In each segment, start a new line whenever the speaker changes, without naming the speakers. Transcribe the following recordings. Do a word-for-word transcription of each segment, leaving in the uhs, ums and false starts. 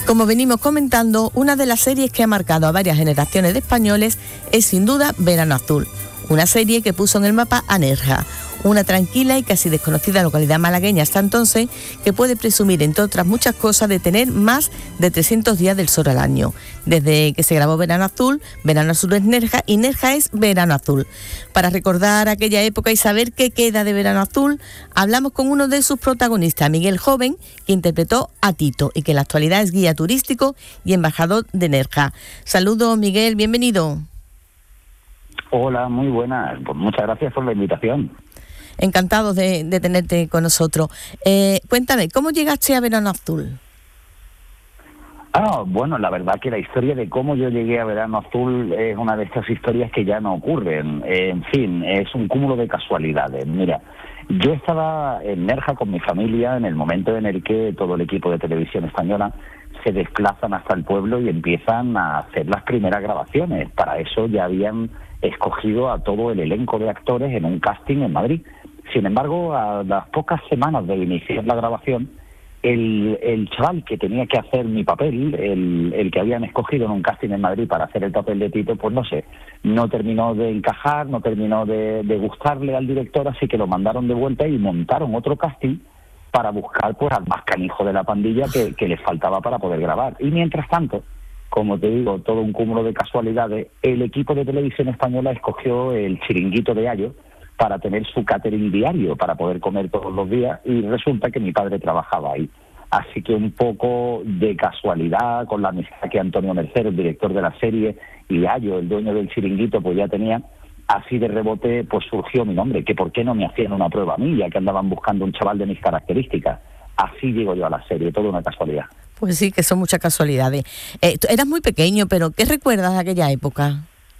Como venimos comentando, una de las series que ha marcado a varias generaciones de españoles es sin duda Verano Azul, una serie que puso en el mapa a Nerja, una tranquila y casi desconocida localidad malagueña hasta entonces, que puede presumir, entre otras muchas cosas, de tener más de trescientos días del sol al año. Desde que se grabó Verano Azul, Verano Azul es Nerja y Nerja es Verano Azul. Para recordar aquella época y saber qué queda de Verano Azul, hablamos con uno de sus protagonistas, Miguel Joven, que interpretó a Tito y que en la actualidad es guía turístico y embajador de Nerja. Saludos, Miguel, bienvenido.
Hola, muy buenas. Pues muchas gracias por la invitación.
Encantados de, de tenerte con nosotros. Eh, cuéntame, ¿cómo llegaste a Verano Azul?
Ah, bueno, la verdad que la historia de cómo yo llegué a Verano Azul es una de estas historias que ya no ocurren. Eh, en fin, es un cúmulo de casualidades. Mira, yo estaba en Nerja con mi familia en el momento en el que todo el equipo de Televisión Española se desplazan hasta el pueblo y empiezan a hacer las primeras grabaciones. Para eso ya habían escogido a todo el elenco de actores en un casting en Madrid. Sin embargo, a las pocas semanas de iniciar la grabación, el, el chaval que tenía que hacer mi papel, el, el que habían escogido en un casting en Madrid para hacer el papel de Tito, pues no sé, no terminó de encajar, no terminó de, de gustarle al director, así que lo mandaron de vuelta y montaron otro casting para buscar pues al más canijo de la pandilla que, que les faltaba para poder grabar. Y mientras tanto, como te digo, todo un cúmulo de casualidades, el equipo de Televisión Española escogió el Chiringuito de Ayo para tener su catering diario, para poder comer todos los días, y resulta que mi padre trabajaba ahí. Así que un poco de casualidad, con la amistad que Antonio Mercero, el director de la serie, y Ayo, el dueño del Chiringuito, pues ya tenían, así de rebote pues surgió mi nombre, que por qué no me hacían una prueba a mí, ya que andaban buscando un chaval de mis características. Así llego yo a la serie, toda una casualidad.
Pues sí, que son muchas casualidades. Eh, eras muy pequeño, pero ¿qué recuerdas de aquella época?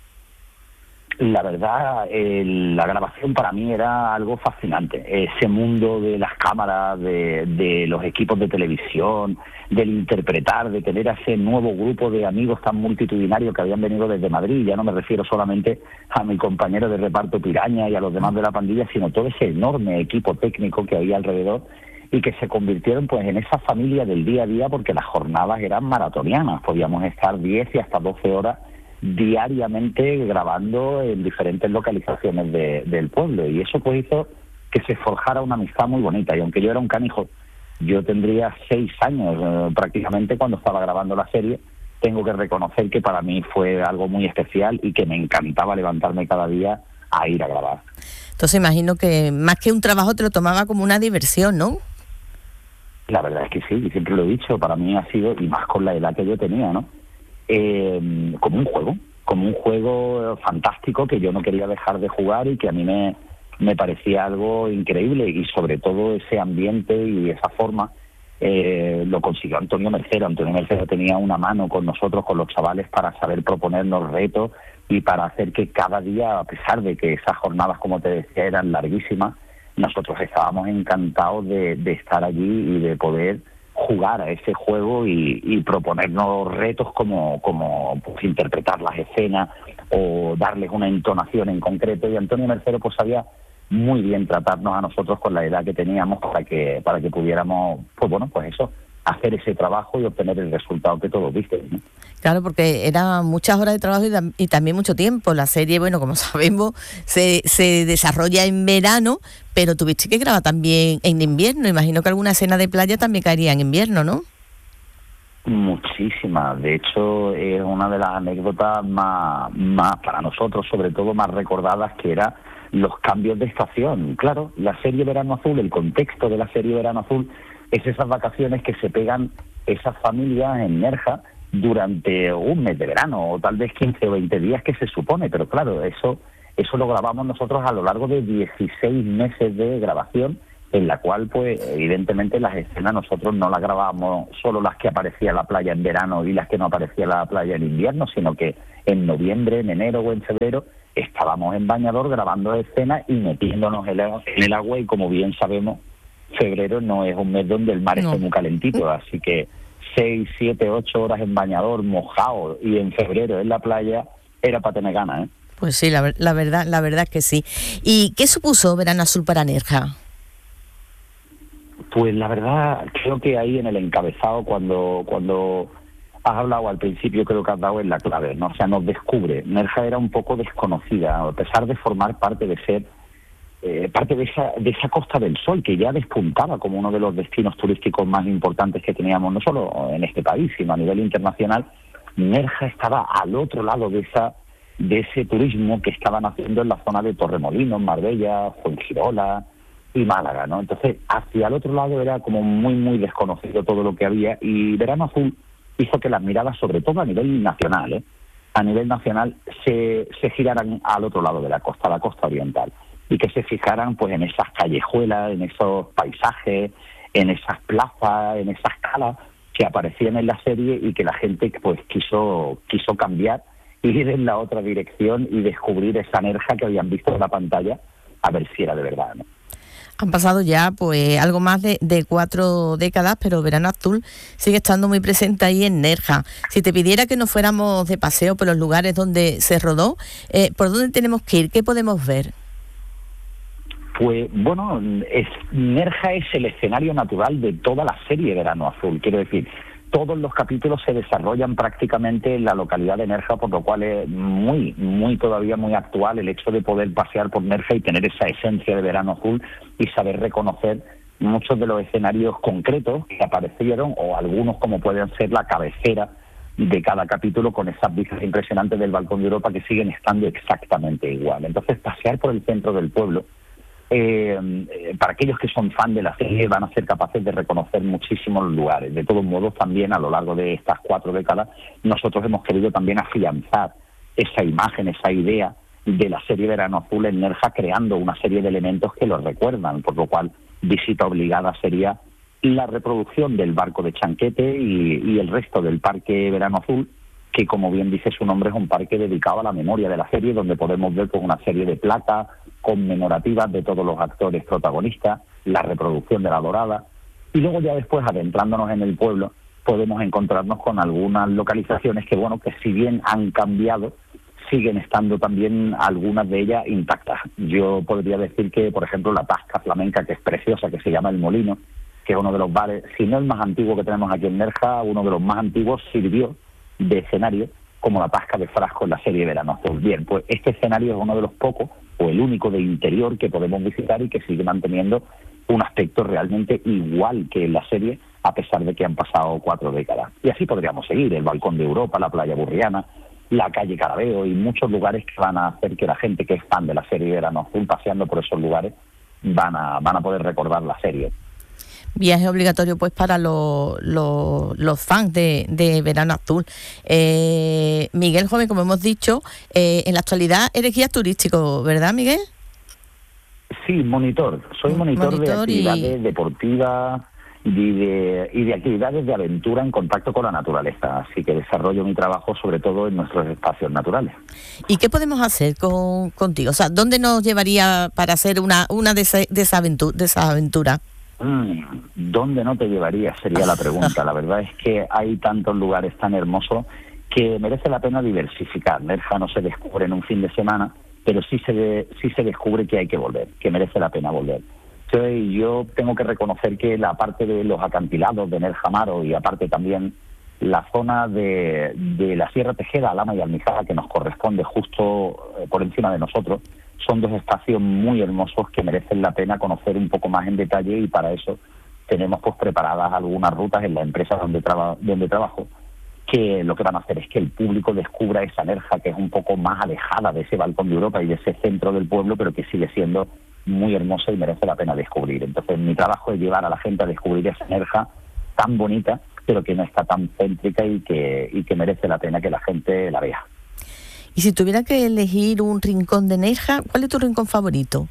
La verdad, eh, la grabación para mí era algo fascinante. Ese mundo de las cámaras, de, de los equipos de televisión, del interpretar, de tener a ese nuevo grupo de amigos tan multitudinario que habían venido desde Madrid. Ya no me refiero solamente a mi compañero de reparto Piraña y a los demás de la pandilla, sino todo ese enorme equipo técnico que había alrededor y que se convirtieron pues en esa familia del día a día, porque las jornadas eran maratonianas. Podíamos estar diez y hasta doce horas diariamente grabando en diferentes localizaciones de, del pueblo, y eso pues hizo que se forjara una amistad muy bonita. Y aunque yo era un canijo, yo tendría seis años eh, prácticamente cuando estaba grabando la serie, tengo que reconocer que para mí fue algo muy especial y que me encantaba levantarme cada día a ir a grabar.
Entonces imagino que más que un trabajo te lo tomaba como una diversión, ¿no?
La verdad es que sí, siempre lo he dicho, para mí ha sido, y más con la edad que yo tenía, ¿no? Eh, como un juego, como un juego fantástico que yo no quería dejar de jugar y que a mí me, me parecía algo increíble, y sobre todo ese ambiente y esa forma eh, lo consiguió Antonio Mercero. Antonio Mercero tenía una mano con nosotros, con los chavales, para saber proponernos retos y para hacer que cada día, a pesar de que esas jornadas, como te decía, eran larguísimas, nosotros estábamos encantados de, de estar allí y de poder jugar a ese juego y, y proponernos retos como, como pues, interpretar las escenas o darles una entonación en concreto. Y Antonio Mercero pues sabía muy bien tratarnos a nosotros con la edad que teníamos para que para que pudiéramos, pues bueno, pues eso, hacer ese trabajo y obtener el resultado que todos viste, ¿no?
Claro, porque eran muchas horas de trabajo y, y también mucho tiempo. La serie, bueno, como sabemos, se, se desarrolla en verano, pero tuviste que grabar también en invierno. Imagino que alguna escena de playa también caería en invierno, ¿no?
Muchísimas. De hecho, es una de las anécdotas más, más, para nosotros, sobre todo, más recordadas, que era los cambios de estación. Claro, la serie Verano Azul, el contexto de la serie Verano Azul, es esas vacaciones que se pegan esas familias en Nerja durante un mes de verano, o tal vez quince o veinte días que se supone, pero claro, eso eso lo grabamos nosotros a lo largo de dieciséis meses de grabación, en la cual, pues, evidentemente las escenas nosotros no las grabábamos solo las que aparecía la playa en verano y las que no aparecía la playa en invierno, sino que en noviembre, en enero o en febrero estábamos en bañador grabando escenas y metiéndonos en el agua, y como bien sabemos, febrero no es un mes donde el mar no. esté muy calentito, así que seis, siete, ocho horas en bañador, mojado, y en febrero en la playa, era para tener ganas, ¿eh?
Pues sí, la, la verdad la verdad que sí. ¿Y qué supuso Verano Azul para Nerja?
Pues la verdad, creo que ahí en el encabezado, cuando cuando has hablado al principio, creo que has dado en la clave, ¿no? O sea, nos descubre. Nerja era un poco desconocida, a pesar de formar parte de ser eh, parte de esa de esa Costa del Sol, que ya despuntaba como uno de los destinos turísticos más importantes que teníamos, no solo en este país, sino a nivel internacional. Nerja estaba al otro lado de esa de ese turismo que estaban haciendo en la zona de Torremolinos, Marbella, Fuengirola y Málaga, ¿no? Entonces, hacia el otro lado era como muy, muy desconocido todo lo que había, y Verano Azul hizo que las miradas, sobre todo a nivel nacional, ¿eh? a nivel nacional, se, se giraran al otro lado de la costa, la costa oriental, y que se fijaran pues en esas callejuelas, en esos paisajes, en esas plazas, en esas calas que aparecían en la serie, y que la gente pues quiso quiso cambiar, ir en la otra dirección y descubrir esa Nerja que habían visto en la pantalla, a ver si era de verdad, ¿no?
Han pasado ya pues algo más de, de cuatro décadas, pero Verano Azul sigue estando muy presente ahí en Nerja. Si te pidiera que nos fuéramos de paseo por los lugares donde se rodó, eh, ¿por dónde tenemos que ir? ¿Qué podemos ver?
Pues bueno, es, Nerja es el escenario natural de toda la serie Verano Azul. Quiero decir, todos los capítulos se desarrollan prácticamente en la localidad de Nerja, por lo cual es muy, muy todavía muy actual el hecho de poder pasear por Nerja y tener esa esencia de Verano Azul y saber reconocer muchos de los escenarios concretos que aparecieron, o algunos como pueden ser la cabecera de cada capítulo, con esas vistas impresionantes del Balcón de Europa que siguen estando exactamente igual. Entonces, pasear por el centro del pueblo, Eh, eh, para aquellos que son fan de la serie, van a ser capaces de reconocer muchísimos lugares. De todos modos, también a lo largo de estas cuatro décadas, nosotros hemos querido también afianzar esa imagen, esa idea de la serie Verano Azul en Nerja, creando una serie de elementos que lo recuerdan, por lo cual visita obligada sería la reproducción del barco de Chanquete y, y el resto del Parque Verano Azul, que, como bien dice su nombre, es un parque dedicado a la memoria de la serie, donde podemos ver pues, una serie de placas conmemorativas de todos los actores protagonistas, la reproducción de la Dorada, y luego ya después, adentrándonos en el pueblo, podemos encontrarnos con algunas localizaciones que, bueno, que si bien han cambiado, siguen estando también algunas de ellas intactas. Yo podría decir que, por ejemplo, la Tasca Flamenca, que es preciosa, que se llama El Molino, que es uno de los bares, si no el más antiguo que tenemos aquí en Nerja, uno de los más antiguos, sirvió de escenario como la Tasca de Frasco en la serie Verano Azul. Bien, pues este escenario es uno de los pocos, o el único de interior que podemos visitar, y que sigue manteniendo un aspecto realmente igual que en la serie, a pesar de que han pasado cuatro décadas. Y así podríamos seguir: el Balcón de Europa, la Playa Burriana, la calle Carabeo, y muchos lugares que van a hacer que la gente que es fan de la serie Verano Azul, paseando por esos lugares, van a, van a poder recordar la serie.
Viaje obligatorio pues para los, los, los fans de, de Verano Azul. Eh, Miguel Joven, como hemos dicho, eh, en la actualidad eres guía turístico, ¿verdad, Miguel?
Sí, monitor. Soy monitor, monitor de actividades
y...
deportivas y de, y de actividades de aventura en contacto con la naturaleza. Así que desarrollo mi trabajo sobre todo en nuestros espacios naturales.
¿Y qué podemos hacer con, contigo? O sea, ¿dónde nos llevaría para hacer una, una de, ese, de, esa aventura, de esa aventura?
¿Dónde no te llevaría? Sería la pregunta. La verdad es que hay tantos lugares tan hermosos que merece la pena diversificar. Nerja no se descubre en un fin de semana, pero sí se, de, sí se descubre que hay que volver, que merece la pena volver. Entonces, yo tengo que reconocer que la parte de los acantilados de Nerja Amaro, y aparte también la zona de, de la Sierra Tejeda, Alhama y Almijara, que nos corresponde justo por encima de nosotros, son dos espacios muy hermosos que merecen la pena conocer un poco más en detalle, y para eso tenemos pues preparadas algunas rutas en la empresa donde, traba, donde trabajo, que lo que van a hacer es que el público descubra esa Nerja que es un poco más alejada de ese Balcón de Europa y de ese centro del pueblo, pero que sigue siendo muy hermosa y merece la pena descubrir. Entonces, mi trabajo es llevar a la gente a descubrir esa Nerja tan bonita, pero que no está tan céntrica y que, y que merece la pena que la gente la vea.
Y si tuviera que elegir un rincón de Nerja, ¿cuál es tu rincón favorito?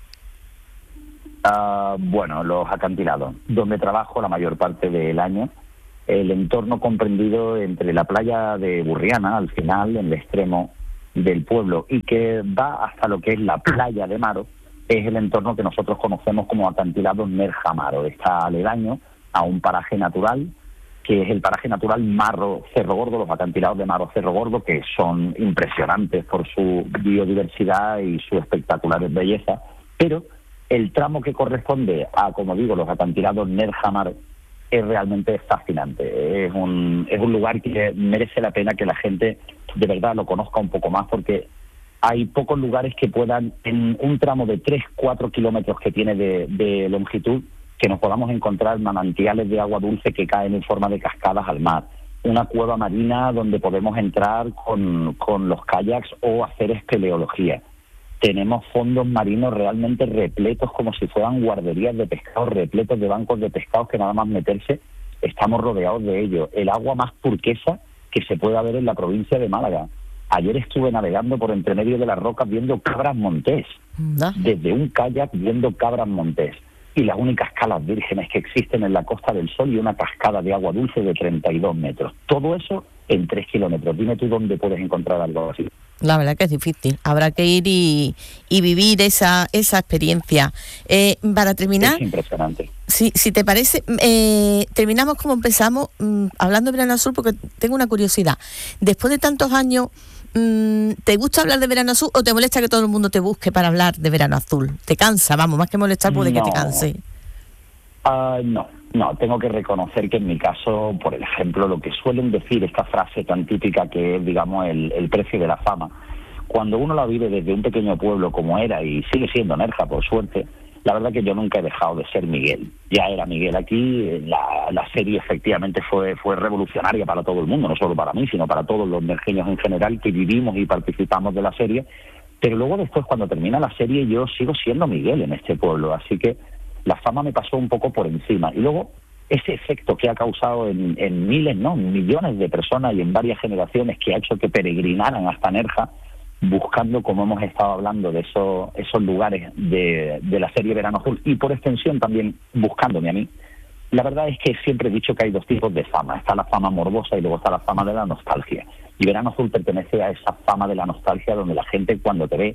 Uh, bueno, los acantilados, donde trabajo la mayor parte del año. El entorno comprendido entre la playa de Burriana, al final, en el extremo del pueblo, y que va hasta lo que es la playa de Maro, es el entorno que nosotros conocemos como acantilado Nerja Amaro. Está aledaño a un paraje natural, que es el paraje natural Marro Cerro Gordo, los acantilados de Marro Cerro Gordo, que son impresionantes por su biodiversidad y su espectacular belleza, pero el tramo que corresponde a, como digo, los acantilados Nerja Mar es realmente fascinante. Es un, es un lugar que merece la pena que la gente de verdad lo conozca un poco más, porque hay pocos lugares que puedan, en un tramo de tres cuatro kilómetros que tiene de, de longitud, que nos podamos encontrar manantiales de agua dulce que caen en forma de cascadas al mar, una cueva marina donde podemos entrar con, con los kayaks o hacer espeleología. Tenemos fondos marinos realmente repletos, como si fueran guarderías de pescados, repletos de bancos de pescados que nada más meterse estamos rodeados de ellos. El agua más turquesa que se pueda ver en la provincia de Málaga. Ayer estuve navegando por entre medio de las rocas viendo cabras montés, ¿no? Desde un kayak viendo cabras montés. Y las únicas calas vírgenes que existen en la Costa del Sol y una cascada de agua dulce de treinta y dos metros. Todo eso en tres kilómetros. Dime tú dónde puedes encontrar algo así.
La verdad que es difícil. Habrá que ir y, y vivir esa esa experiencia. Eh, para terminar...
Es impresionante.
Si, si te parece, eh, terminamos como empezamos, mmm, hablando de Verano Azul, porque tengo una curiosidad. Después de tantos años, mmm, ¿te gusta hablar de Verano Azul o te molesta que todo el mundo te busque para hablar de Verano Azul? ¿Te cansa? Vamos, más que molestar, puede no. que te canse.
Uh, no, no, tengo que reconocer que en mi caso, por ejemplo, lo que suelen decir, esta frase tan típica que es, digamos, el, el precio de la fama, cuando uno la vive desde un pequeño pueblo como era, y sigue siendo Nerja, por suerte, la verdad que yo nunca he dejado de ser Miguel. Ya era Miguel aquí, la, la serie efectivamente fue, fue revolucionaria para todo el mundo, no solo para mí, sino para todos los nerjeños en general que vivimos y participamos de la serie, pero luego después, cuando termina la serie, yo sigo siendo Miguel en este pueblo, así que la fama me pasó un poco por encima. Y luego, ese efecto que ha causado en, en miles, no, millones de personas y en varias generaciones, que ha hecho que peregrinaran hasta Nerja, buscando, como hemos estado hablando, de esos, esos lugares de, de la serie Verano Azul, y por extensión también buscándome a mí. La verdad es que siempre he dicho que hay dos tipos de fama. Está la fama morbosa y luego está la fama de la nostalgia. Y Verano Azul pertenece a esa fama de la nostalgia, donde la gente, cuando te ve,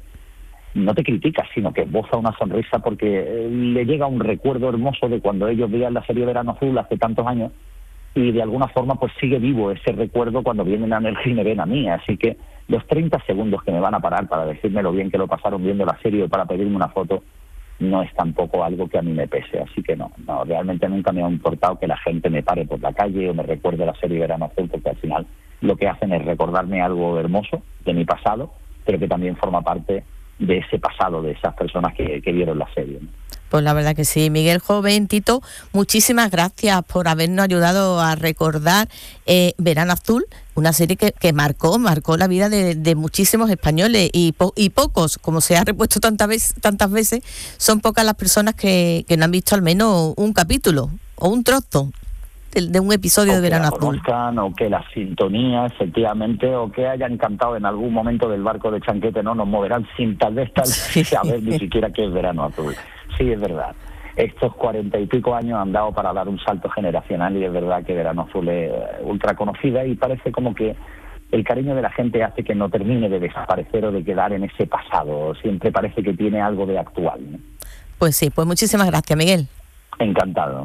no te critica, sino que boza una sonrisa porque le llega un recuerdo hermoso de cuando ellos veían la serie Verano Azul hace tantos años, y de alguna forma pues sigue vivo ese recuerdo cuando vienen a Nerja y me ven a mí. Así que los treinta segundos que me van a parar para decirme lo bien que lo pasaron viendo la serie o para pedirme una foto no es tampoco algo que a mí me pese. Así que no, no, realmente nunca me ha importado que la gente me pare por la calle o me recuerde la serie Verano Azul, porque al final lo que hacen es recordarme algo hermoso de mi pasado, pero que también forma parte de ese pasado, de esas personas que, que vieron la serie, ¿no?
Pues la verdad que sí. Miguel Joven, Tito, muchísimas gracias por habernos ayudado a recordar eh, Verano Azul, una serie que, que marcó, marcó la vida de, de muchísimos españoles, y, po, y pocos, como se ha repuesto tantas veces, tantas veces, son pocas las personas que, que no han visto al menos un capítulo o un trozo de, de un episodio
o
de Verano Azul.
Conozcan, o que la sintonía, efectivamente, o que hayan cantado en algún momento del barco de Chanquete, no nos moverán sin tal vez tal sí. saber ni siquiera qué es Verano Azul. Sí, es verdad. Estos cuarenta y pico años han dado para dar un salto generacional, y es verdad que Verano Azul es ultra conocida, y parece como que el cariño de la gente hace que no termine de desaparecer o de quedar en ese pasado. Siempre parece que tiene algo de actual, ¿no?
Pues sí, pues muchísimas gracias, Miguel.
Encantado.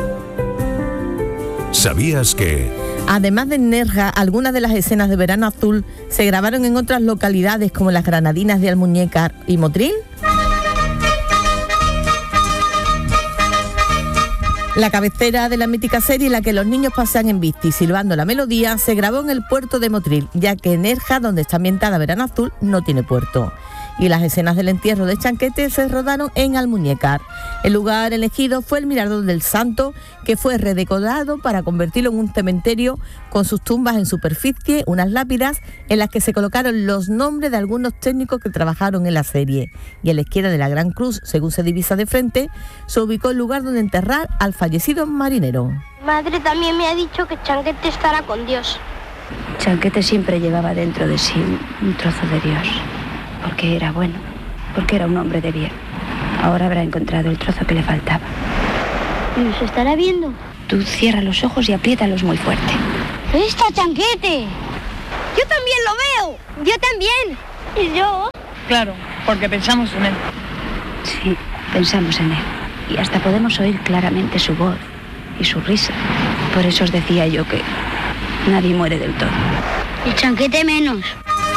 ¿Sabías que...?
Además de Nerja, algunas de las escenas de Verano Azul se grabaron en otras localidades como las Granadinas de Almuñécar y Motril. La cabecera de la mítica serie en la que los niños pasean en bici silbando la melodía se grabó en el puerto de Motril, ya que Nerja, donde está ambientada Verano Azul, no tiene puerto. Y las escenas del entierro de Chanquete se rodaron en Almuñécar. El lugar elegido fue el Mirador del Santo, que fue redecorado para convertirlo en un cementerio con sus tumbas en superficie, unas lápidas en las que se colocaron los nombres de algunos técnicos que trabajaron en la serie. Y a la izquierda de la Gran Cruz, según se divisa de frente, se ubicó el lugar donde enterrar al fallecido marinero.
Madre también me ha dicho que Chanquete estará con Dios.
Chanquete siempre llevaba dentro de sí un trozo de Dios. Porque era bueno, porque era un hombre de bien. Ahora habrá encontrado el trozo que le faltaba.
¿Y nos estará viendo?
Tú cierra los ojos y apriétalos muy fuerte.
¡Está Chanquete! ¡Yo también lo veo! ¡Yo también! ¿Y yo?
Claro, porque pensamos en él.
Sí, pensamos en él. Y hasta podemos oír claramente su voz y su risa. Por eso os decía yo que nadie muere del todo.
Y Chanquete menos.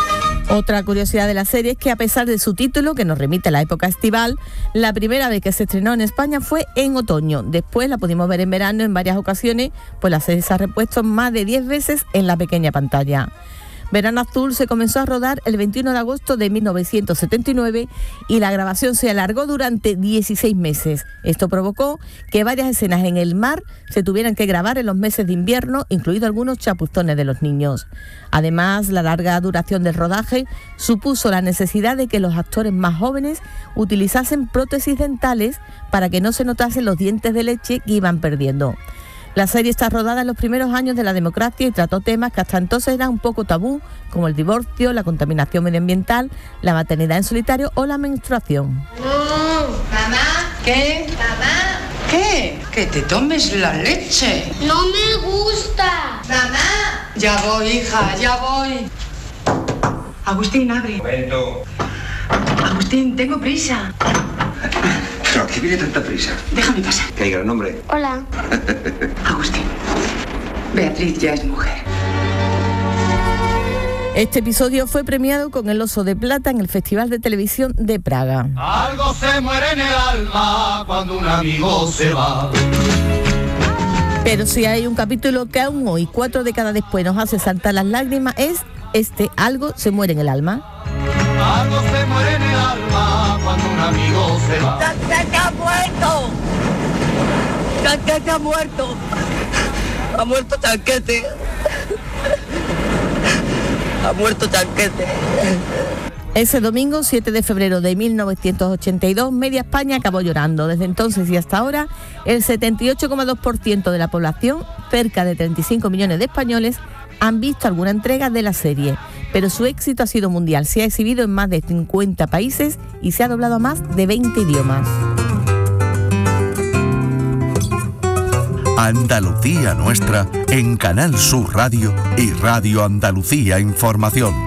Otra curiosidad de la serie es que a pesar de su título, que nos remite a la época estival, la primera vez que se estrenó en España fue en otoño. Después la pudimos ver en verano en varias ocasiones, pues la serie se ha repuesto más de diez veces en la pequeña pantalla. Verano Azul se comenzó a rodar el veintiuno de agosto de mil novecientos setenta y nueve y la grabación se alargó durante dieciséis meses. Esto provocó que varias escenas en el mar se tuvieran que grabar en los meses de invierno, incluidos algunos chapuzones de los niños. Además, la larga duración del rodaje supuso la necesidad de que los actores más jóvenes utilizasen prótesis dentales para que no se notasen los dientes de leche que iban perdiendo. La serie está rodada en los primeros años de la democracia y trató temas que hasta entonces eran un poco tabú, como el divorcio, la contaminación medioambiental, la maternidad en solitario o la menstruación.
No, mamá.
¿Qué?
Mamá.
¿Qué? Que te tomes la leche.
No me gusta. Mamá.
Ya voy, hija, ya voy. Agustín, abre.
Momento.
Agustín, tengo prisa.
¿Pero qué viene tanta prisa?
Déjame pasar.
Que diga el nombre.
Hola.
Agustín, Beatriz ya es mujer.
Este episodio fue premiado con el Oso de Plata en el Festival de Televisión de Praga.
Algo se muere en el alma cuando un amigo se va.
Pero si hay un capítulo que aún hoy, cuatro décadas después, nos hace saltar las lágrimas, es este Algo se muere en el alma.
Algo se muere en el alma cuando un amigo se va.
¡Chanquete ha muerto! ¡Chanquete ha muerto! Ha muerto Chanquete. Ha muerto Chanquete.
Ese domingo, siete de febrero de mil novecientos ochenta y dos, media España acabó llorando. Desde entonces y hasta ahora, el setenta y ocho coma dos por ciento de la población, cerca de treinta y cinco millones de españoles, han visto alguna entrega de la serie, pero su éxito ha sido mundial. Se ha exhibido en más de cincuenta países y se ha doblado a más de veinte idiomas.
Andalucía Nuestra en Canal Sur Radio y Radio Andalucía Información.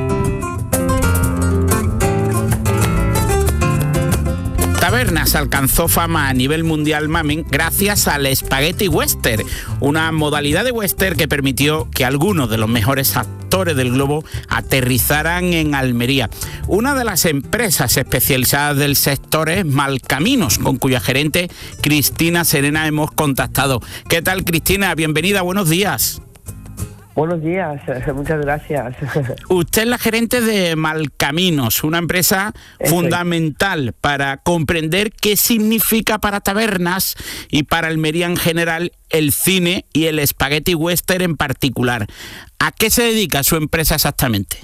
Tabernas alcanzó fama a nivel mundial, mamen, gracias al Spaghetti Western, una modalidad de western que permitió que algunos de los mejores actores del globo aterrizaran en Almería. Una de las empresas especializadas del sector es Malcaminos, con cuya gerente Cristina Serena hemos contactado. ¿Qué tal, Cristina? Bienvenida, buenos días.
Buenos días, muchas gracias.
Usted es la gerente de Malcaminos, una empresa Eso fundamental es. para comprender qué significa para Tabernas y para Almería en general el cine y el Spaghetti Western en particular. ¿A qué se dedica su empresa exactamente?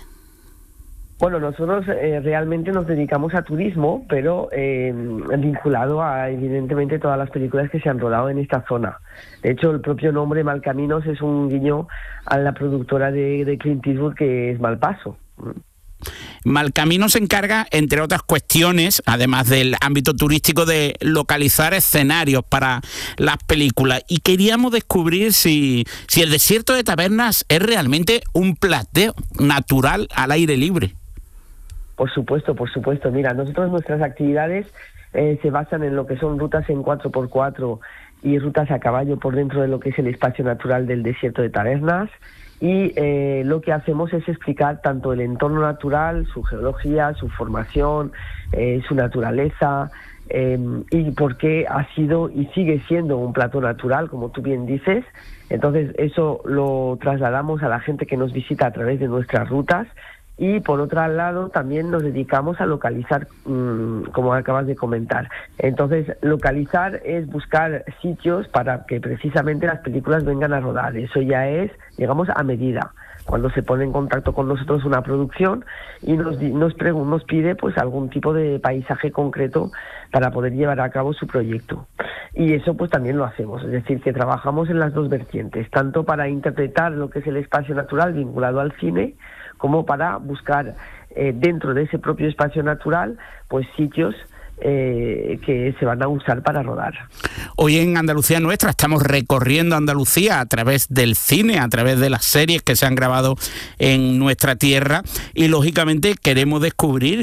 Bueno, nosotros eh, realmente nos dedicamos a turismo, pero eh, vinculado a, evidentemente, todas las películas que se han rodado en esta zona. De hecho, el propio nombre Malcaminos es un guiño a la productora de, de Clint Eastwood, que es Malpaso.
Malcaminos se encarga, entre otras cuestiones, además del ámbito turístico, de localizar escenarios para las películas. Y queríamos descubrir si, si el desierto de Tabernas es realmente un plateo natural al aire libre.
Por supuesto, por supuesto. Mira, nosotros nuestras actividades eh, se basan en lo que son rutas en cuatro por cuatro y rutas a caballo por dentro de lo que es el espacio natural del desierto de Tabernas. Y eh, lo que hacemos es explicar tanto el entorno natural, su geología, su formación, eh, su naturaleza, eh, y por qué ha sido y sigue siendo un plato natural, como tú bien dices. Entonces eso lo trasladamos a la gente que nos visita a través de nuestras rutas. Y por otro lado también nos dedicamos a localizar, mmm, como acabas de comentar. Entonces, localizar es buscar sitios para que precisamente las películas vengan a rodar. Eso ya es, digamos, a medida. Cuando se pone en contacto con nosotros una producción y nos, nos, pregun- nos pide pues algún tipo de paisaje concreto para poder llevar a cabo su proyecto. Y eso pues también lo hacemos, es decir, que trabajamos en las dos vertientes, tanto para interpretar lo que es el espacio natural vinculado al cine, como para buscar eh, dentro de ese propio espacio natural pues sitios eh, que se van a usar para rodar.
Hoy en Andalucía Nuestra estamos recorriendo Andalucía a través del cine, a través de las series que se han grabado en nuestra tierra y lógicamente queremos descubrir